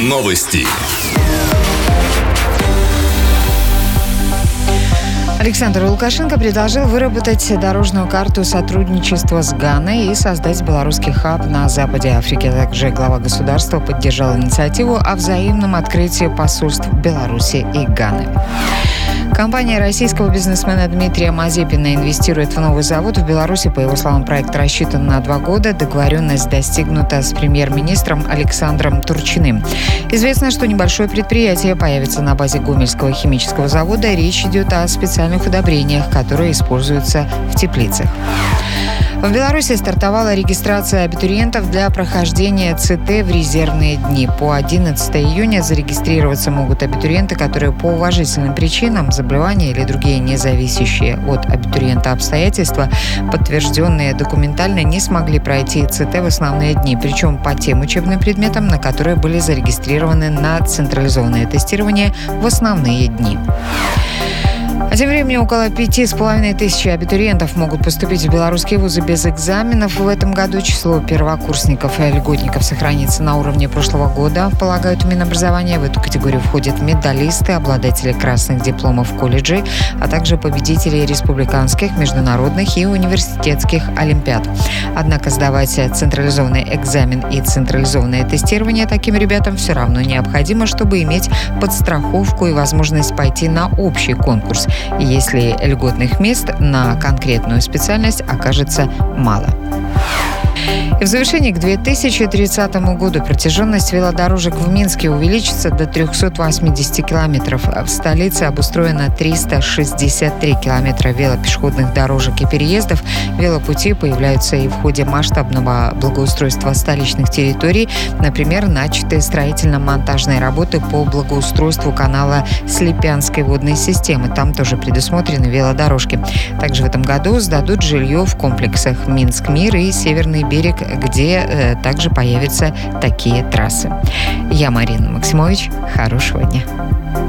Новости. Александр Лукашенко предложил выработать дорожную карту сотрудничества с Ганой и создать белорусский хаб на западе Африки. Также глава государства поддержал инициативу о взаимном открытии посольств Беларуси и Ганы. Компания российского бизнесмена Дмитрия Мазепина инвестирует в новый завод в Беларуси. По его словам, проект рассчитан на 2 года. Договоренность достигнута с премьер-министром Александром Турчиным. Известно, что небольшое предприятие появится на базе Гомельского химического завода. Речь идет о специальных удобрениях, которые используются в теплицах. В Беларуси стартовала регистрация абитуриентов для прохождения ЦТ в резервные дни. По 11 июня зарегистрироваться могут абитуриенты, которые по уважительным причинам, заболевания или другие независящие от абитуриента обстоятельства, подтвержденные документально, не смогли пройти ЦТ в основные дни, причем по тем учебным предметам, на которые были зарегистрированы на централизованное тестирование в основные дни. А тем временем около 5500 абитуриентов могут поступить в белорусские вузы без экзаменов. В этом году число первокурсников и льготников сохранится на уровне прошлого года, полагают в Минобразования. В эту категорию входят медалисты, обладатели красных дипломов колледжей, а также победители республиканских, международных и университетских олимпиад. Однако сдавать централизованный экзамен и централизованное тестирование таким ребятам все равно необходимо, чтобы иметь подстраховку и возможность пойти на общий конкурс, если льготных мест на конкретную специальность окажется мало. И в завершении к 2030 году протяженность велодорожек в Минске увеличится до 380 километров. В столице обустроено 363 километра велопешеходных дорожек и переездов. Велопути появляются и в ходе масштабного благоустройства столичных территорий. Например, начаты строительно-монтажные работы по благоустройству канала Слепянской водной системы. Там тоже предусмотрены велодорожки. Также в этом году сдадут жилье в комплексах Минск-Мир и Северный берег, где также появятся такие трассы. Я Марина Максимович. Хорошего дня.